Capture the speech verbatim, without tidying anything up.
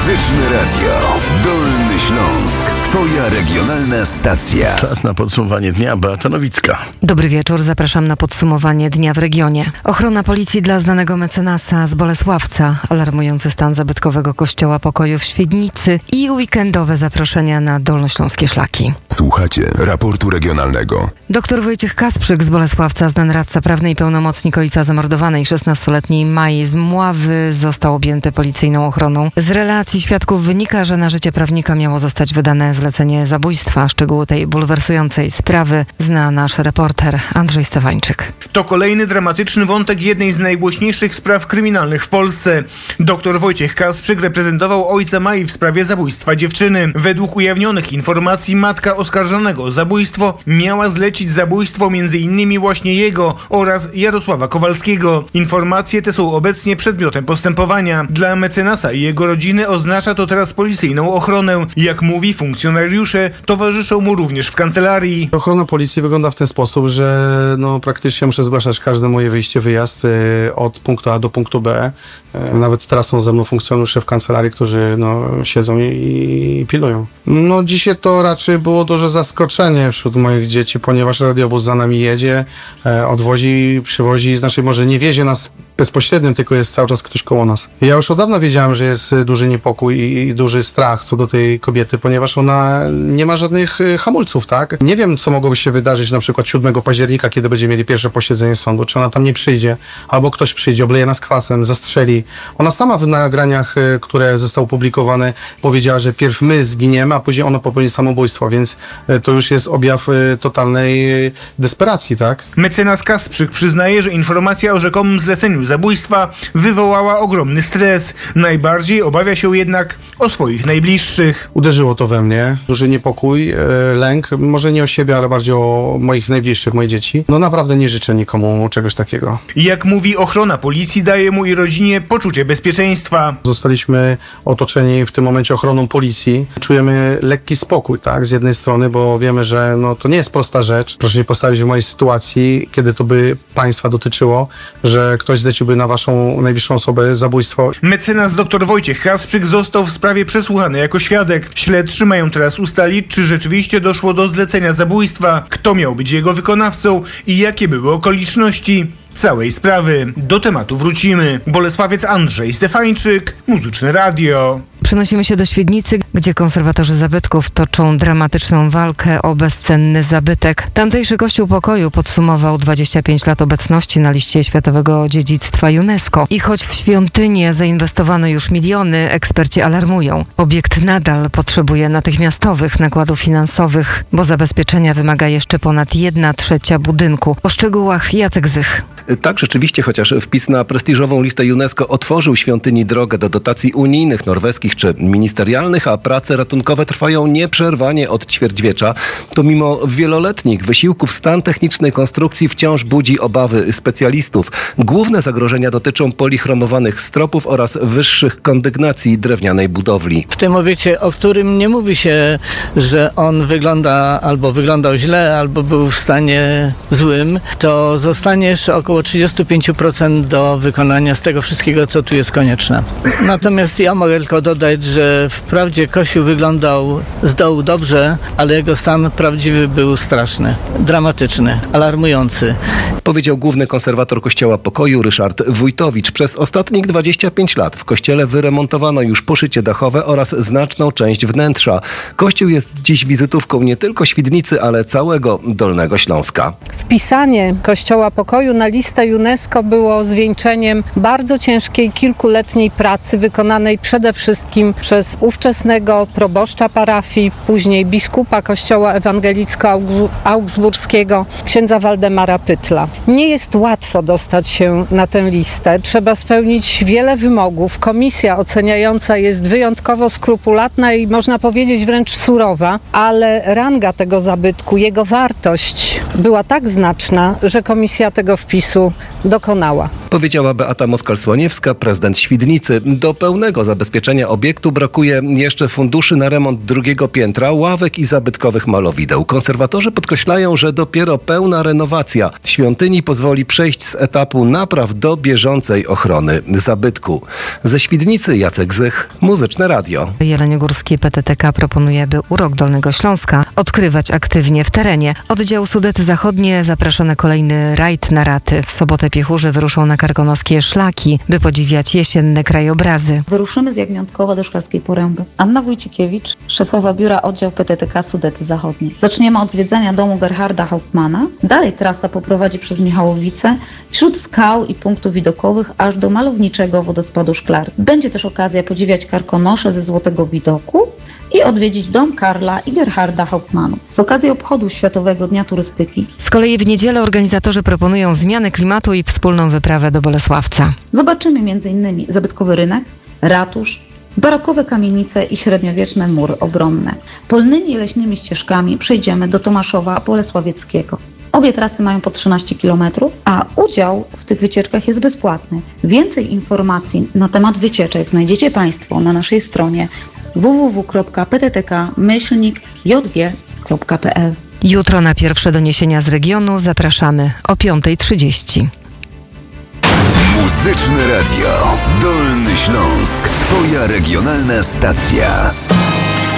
Muzyczne Radio. Dolny Śląsk. Twoja regionalna stacja. Czas na podsumowanie dnia. Beata Nowicka. Dobry wieczór. Zapraszam na podsumowanie dnia w regionie. Ochrona policji dla znanego mecenasa z Bolesławca, alarmujący stan zabytkowego Kościoła Pokoju w Świdnicy i weekendowe zaproszenia na dolnośląskie szlaki. Słuchacie raportu regionalnego. Doktor Wojciech Kasprzyk z Bolesławca, znany radca prawny i pełnomocnik ojca zamordowanej szesnastoletniej Mai z Mławy, został objęty policyjną ochroną. Z relacji świadków wynika, że na życie prawnika miało zostać wydane zlecenie zabójstwa. Szczegóły tej bulwersującej sprawy zna nasz reporter Andrzej Stefańczyk. To kolejny dramatyczny wątek jednej z najgłośniejszych spraw kryminalnych w Polsce. Doktor Wojciech Kasprzyk reprezentował ojca Mai w sprawie zabójstwa dziewczyny. Według ujawnionych informacji matka oskarżonego o zabójstwo miała zlecić zabójstwo między innymi właśnie jego oraz Jarosława Kowalskiego. Informacje te są obecnie przedmiotem postępowania. Dla mecenasa i jego rodziny oznacza to teraz policyjną ochronę. Jak mówi funkcjonariusze, towarzyszą mu również w kancelarii. Ochrona policji wygląda w ten sposób, że no, praktycznie muszę zgłaszać każde moje wyjście, wyjazd y, od punktu A do punktu B. Y, nawet teraz są ze mną funkcjonariusze w kancelarii, którzy no, siedzą i, i pilują. No dzisiaj to raczej było duże zaskoczenie wśród moich dzieci, ponieważ radiowóz za nami jedzie, y, odwozi, przywozi, znaczy może nie wiezie nas bezpośrednio, tylko jest cały czas ktoś koło nas. Ja już od dawna wiedziałem, że jest duży niepokój i duży strach co do tej kobiety, ponieważ ona nie ma żadnych hamulców, tak? Nie wiem, co mogłoby się wydarzyć na przykład siódmego października, kiedy będziemy mieli pierwsze posiedzenie sądu, czy ona tam nie przyjdzie, albo ktoś przyjdzie, obleje nas kwasem, zastrzeli. Ona sama w nagraniach, które zostały opublikowane, powiedziała, że pierw my zginiemy, a później ona popełni samobójstwo, więc to już jest objaw totalnej desperacji, tak? Mecenas Kasprzyk przyznaje, że informacja o rzekomym zleceniu zabójstwa wywołała ogromny stres. Najbardziej obawia się jednak o swoich najbliższych. Uderzyło to we mnie. Duży niepokój, e, lęk, może nie o siebie, ale bardziej o moich najbliższych, moje dzieci. No naprawdę nie życzę nikomu czegoś takiego. Jak mówi, ochrona policji daje mu i rodzinie poczucie bezpieczeństwa. Zostaliśmy otoczeni w tym momencie ochroną policji. Czujemy lekki spokój, tak, z jednej strony, bo wiemy, że no, to nie jest prosta rzecz. Proszę się postawić w mojej sytuacji, kiedy to by państwa dotyczyło, że ktoś zleciłby na waszą najbliższą osobę zabójstwo. Mecenas dr Wojciech Kasprzyk został w sprawie przesłuchany jako świadek. Śledczy mają teraz ustalić, czy rzeczywiście doszło do zlecenia zabójstwa, kto miał być jego wykonawcą i jakie były okoliczności całej sprawy. Do tematu wrócimy. Bolesławiec Andrzej Stefańczyk, Muzyczne Radio. Przenosimy się do Świdnicy, gdzie konserwatorzy zabytków toczą dramatyczną walkę o bezcenny zabytek. Tamtejszy Kościół Pokoju podsumował dwadzieścia pięć lat obecności na liście Światowego Dziedzictwa UNESCO. I choć w świątynię zainwestowano już miliony, eksperci alarmują. Obiekt nadal potrzebuje natychmiastowych nakładów finansowych, bo zabezpieczenia wymaga jeszcze ponad jedna trzecia budynku. O szczegółach Jacek Zych. Tak, rzeczywiście, chociaż wpis na prestiżową listę UNESCO otworzył świątyni drogę do dotacji unijnych, norweskich czy ministerialnych, a prace ratunkowe trwają nieprzerwanie od ćwierćwiecza, to mimo wieloletnich wysiłków stan technicznej konstrukcji wciąż budzi obawy specjalistów. Główne zagrożenia dotyczą polichromowanych stropów oraz wyższych kondygnacji drewnianej budowli. W tym obiekcie, o którym nie mówi się, że on wygląda albo wyglądał źle, albo był w stanie złym, to zostanie jeszcze około trzydzieści pięć procent do wykonania z tego wszystkiego, co tu jest konieczne. Natomiast ja mogę tylko dodać, że wprawdzie Kościół wyglądał z dołu dobrze, ale jego stan prawdziwy był straszny, dramatyczny, alarmujący. Powiedział główny konserwator Kościoła Pokoju Ryszard Wójtowicz. Przez ostatnich dwadzieścia pięć lat w kościele wyremontowano już poszycie dachowe oraz znaczną część wnętrza. Kościół jest dziś wizytówką nie tylko Świdnicy, ale całego Dolnego Śląska. Wpisanie Kościoła Pokoju na listę UNESCO było zwieńczeniem bardzo ciężkiej, kilkuletniej pracy wykonanej przede wszystkim przez ówczesnego proboszcza parafii, później biskupa Kościoła Ewangelicko-Augsburskiego, księdza Waldemara Pytla. Nie jest łatwo dostać się na tę listę. Trzeba spełnić wiele wymogów. Komisja oceniająca jest wyjątkowo skrupulatna i można powiedzieć wręcz surowa, ale ranga tego zabytku, jego wartość była tak znaczna, że komisja tego wpisu dokonała. Powiedziała Beata Moskal-Słoniewska, prezydent Świdnicy. Do pełnego zabezpieczenia obiektu obiektu brakuje jeszcze funduszy na remont drugiego piętra, ławek i zabytkowych malowideł. Konserwatorzy podkreślają, że dopiero pełna renowacja świątyni pozwoli przejść z etapu napraw do bieżącej ochrony zabytku. Ze Świdnicy Jacek Zych, Muzyczne Radio. Jeleniogórskie P T T K proponuje, by Urok Dolnego Śląska odkrywać aktywnie w terenie. Oddział Sudety Zachodnie zaprasza na kolejny rajd na raty. W sobotę piechurzy wyruszą na karkonoskie szlaki, by podziwiać jesienne krajobrazy. Wyruszymy z Jagniątkowa do Szklarskiej Poręby. Anna Wójcikiewicz, szefowa biura oddział P T T K Sudety Zachodnie. Zaczniemy od zwiedzania domu Gerharda Hauptmana. Dalej trasa poprowadzi przez Michałowice, wśród skał i punktów widokowych, aż do malowniczego wodospadu Szklar. Będzie też okazja podziwiać karkonosze ze Złotego Widoku i odwiedzić dom Karla i Gerharda Hauptmanów. Z okazji obchodu Światowego Dnia Turystyki Z kolei w niedzielę organizatorzy proponują zmianę klimatu i wspólną wyprawę do Bolesławca. zobaczymy między innymi zabytkowy rynek, ratusz, barokowe kamienice i średniowieczne mury obronne. Polnymi i leśnymi ścieżkami przejdziemy do Tomaszowa Bolesławieckiego. Obie trasy mają po trzynaście kilometrów, a udział w tych wycieczkach jest bezpłatny. Więcej informacji na temat wycieczek znajdziecie Państwo na naszej stronie w w w kropka p t t k myślnik j g kropka p l. Jutro na pierwsze doniesienia z regionu zapraszamy o piąta trzydzieści. Muzyczne Radio. Dolny Śląsk. Twoja regionalna stacja.